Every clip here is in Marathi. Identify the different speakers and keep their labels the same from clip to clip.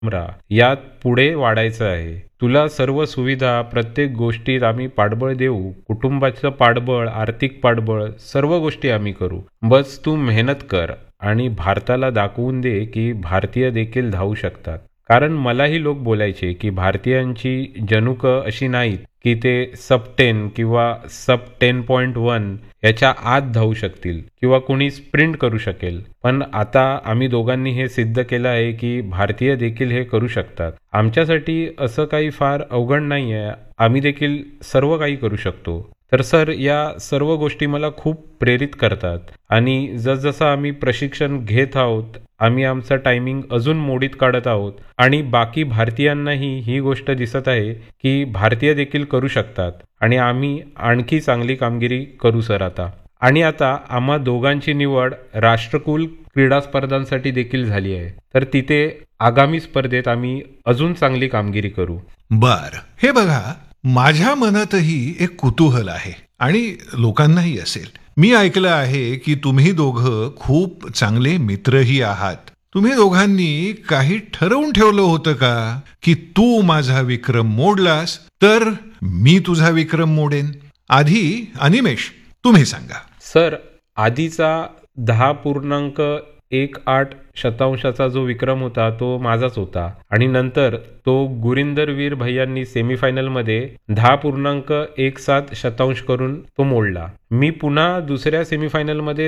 Speaker 1: यात पुढे वाढायचं आहे. तुला सर्व सुविधा, प्रत्येक गोष्टीत आम्ही पाठबळ देऊ. कुटुंबाचं पाठबळ, आर्थिक पाठबळ सर्व गोष्टी आम्ही करू. बस तू मेहनत कर आणि भारताला दाखवून दे की भारतीय देखील धावू शकतात. कारण मलाही लोक बोलायचे की भारतीयांची जनुकं अशी नाहीत की ते सब 10 किंवा सब 10.1 याच्या आत धावू शकतील किंवा कुणी स्प्रिंट करू शकेल. पण आता आम्ही दोघांनी हे सिद्ध केलं आहे की भारतीय देखील हे करू शकतात. आमच्यासाठी असं काही फार अवघड नाही आहे. आम्ही देखील सर्व काही करू शकतो. तर सर, या सर्व गोष्टी मला खूप प्रेरित करतात आणि जसजसं आम्ही प्रशिक्षण घेत आहोत, आम्ही आमचा टायमिंग अजून मोडीत काढत आहोत आणि बाकी भारतीयांनाही ही गोष्ट दिसत आहे की भारतीय देखील करू शकतात आणि आम्ही आणखी चांगली कामगिरी करू सर आता. आणि आता आम्हा दोघांची निवड राष्ट्रकुल क्रीडा स्पर्धांसाठी देखील झाली आहे. तर तिथे आगामी स्पर्धेत आम्ही अजून चांगली कामगिरी करू.
Speaker 2: बर, हे बघा, माझ्या मनातही एक कुतूहल आहे आणि लोकांनाही असेल. मी ऐकलं आहे की तुम्ही दोघं खूप चांगले मित्रही आहात. तुम्ही दोघांनी काही ठरवून ठेवलं होतं का की तू माझा विक्रम मोडलास तर मी तुझा विक्रम मोडेन? आधी अनिमेष, तुम्ही सांगा.
Speaker 1: सर, आधीचा 10.18 जो विक्रम होता तो माझाच होता आणि नंतर तो गुरिंदर वीर भैयांनी सेमीफायनलमध्ये 10.17 करून तो मोडला. मी पुन्हा दुसऱ्या सेमीफायनलमध्ये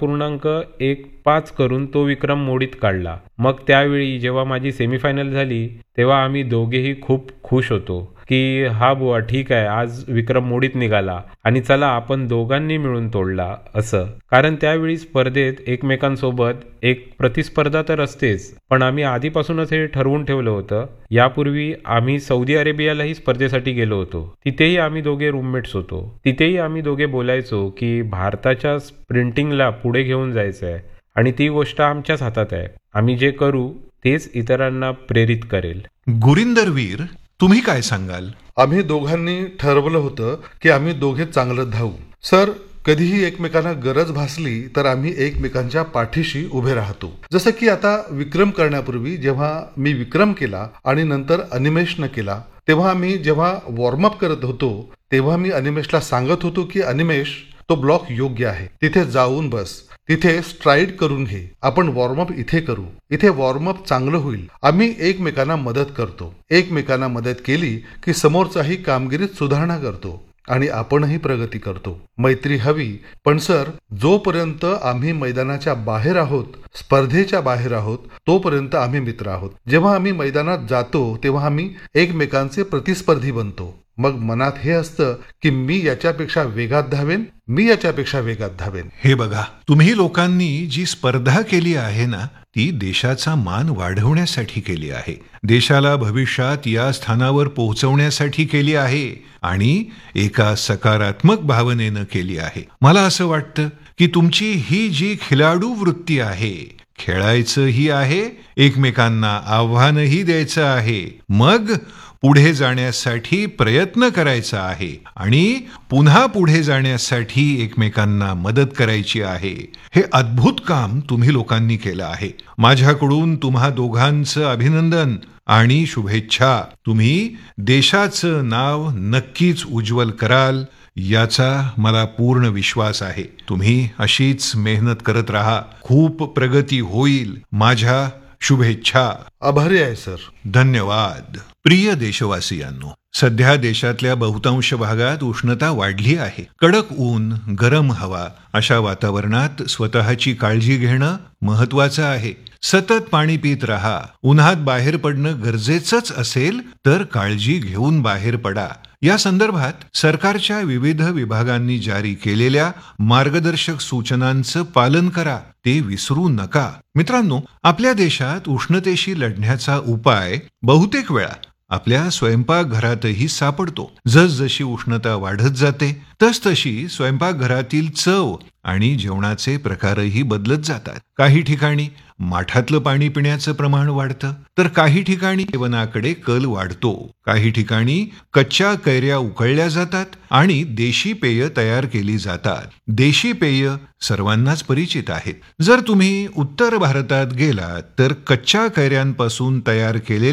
Speaker 1: 10.15 करून तो विक्रम मोडीत काढला. मग त्यावेळी जेव्हा माझी सेमीफायनल झाली तेव्हा आम्ही दोघेही खूप खुश होतो की हा बुवा ठीक आहे, आज विक्रम मोडीत निघाला आणि चला आपण दोघांनी मिळून तोडला असं. कारण त्यावेळी स्पर्धेत एकमेकांसोबत एक प्रतिस्पर्धा तर असतेच, पण आम्ही आधीपासूनच हे ठरवून ठेवलं होतं. यापूर्वी आम्ही सौदी अरेबियालाही स्पर्धेसाठी गेलो होतो. तिथेही आम्ही दोघे रूममेट्स होतो. तिथेही आम्ही दोघे बोलायचो की भारताच्या स्प्रिंटिंगला पुढे घेऊन जायचं आहे आणि ती गोष्ट आमच्याच हातात आहे. आम्ही जे करू तेच इतरांना प्रेरित करेल.
Speaker 2: गुरिंदर वीर, तुम्ही काय सांगाल?
Speaker 3: आम्ही दोघांनी ठरवलं होतं की आम्ही दोघे चांगलं धावू. सर, कधीही एकमेकांना गरज भासली तर आम्ही एकमेकांच्या पाठीशी उभे राहतो. जसं की आता विक्रम करण्यापूर्वी जेव्हा मी विक्रम केला आणि नंतर अनिमेशनं केला, तेव्हा मी जेव्हा वॉर्मअप करत होतो तेव्हा मी अनिमेशला सांगत होतो की अनिमेश, तो ब्लॉक योग्य आहे, तिथे जाऊन बस, तिथे स्ट्राईड करून घे, आपण वॉर्मअप इथे करू, इथे वॉर्मअप चांगलं होईल. आम्ही एकमेकांना मदत करतो. एकमेकांना मदत केली की समोरचाही कामगिरीत सुधारणा करतो आणि आपणही प्रगती करतो. मैत्री हवी, पण सर, जोपर्यंत आम्ही मैदानाच्या बाहेर आहोत, स्पर्धेच्या बाहेर आहोत, तोपर्यंत आम्ही मित्र आहोत. जेव्हा आम्ही मैदानात जातो तेव्हा आम्ही एकमेकांचे प्रतिस्पर्धी बनतो. मग मनात हे असतं की मी याच्यापेक्षा वेगात धावेन, मी याच्यापेक्षा वेगात धावेन.
Speaker 2: हे बघा, तुम्ही लोकांनी जी स्पर्धा केली आहे ना, ती देशाचा मान वाढवण्यासाठी केली आहे, देशाला भविष्यात या स्थानावर पोहोचवण्यासाठी केली आहे आणि एका सकारात्मक भावनेनं केली आहे. मला असं वाटतं की तुमची ही जी खिलाडू वृत्ती आहे, खेळायचंही आहे, एकमेकांना आव्हानही द्यायचं आहे, मग पुढे जाण्यासाठी प्रयत्न करायचा आहे आणि पुन्हा पुढे जाण्यासाठी एकमेकांना मदत करायची आहे. हे अद्भुत काम तुम्ही लोकांनी केलं आहे. माझ्याकडून तुम्हा दोघांचं अभिनंदन आणि शुभेच्छा. तुम्ही देशाचं नाव नक्कीच उज्ज्वल कराल याचा मला पूर्ण विश्वास आहे. तुम्ही अशीच मेहनत करत राहा, खूप प्रगती होईल. माझ्या शुभेच्छा.
Speaker 3: आभारी आहे सर.
Speaker 2: धन्यवाद. प्रिय देशवासियांनो, सध्या देशातल्या बहुतांश भागात उष्णता वाढली आहे. कडक ऊन, गरम हवा अशा वातावरणात स्वतःची काळजी घेणं महत्वाचं आहे. सतत पाणी पित राहा. उन्हात बाहेर पडणं गरजेचंच असेल तर काळजी घेऊन बाहेर पडा. या संदर्भात सरकारच्या विविध विभागांनी जारी केलेल्या मार्गदर्शक सूचनांचं पालन करा, ते विसरू नका. मित्रांनो, आपल्या देशात उष्णतेशी लढण्याचा उपाय बहुतेक वेळा आपल्या स्वयंपाकघरातही सापडतो. जसजशी उष्णता वाढत जाते तसतशी स्वयंपाकघरातील चव आणि जेवणाचे प्रकारही बदलत जातात. काही ठिकाणी माठातलं पाणी पिण्याचं प्रमाण वाढतं, तर काही ठिकाणी जेवणाकडे कल वाढतो. काही ठिकाणी कच्च्या कैऱ्या उकळल्या जातात आणि देशी पेय तयार केली जातात. देशी पेय सर्वांनाच परिचित आहेत. जर तुम्ही उत्तर भारतात गेलात तर कच्च्या कैऱ्यांपासून तयार केलेले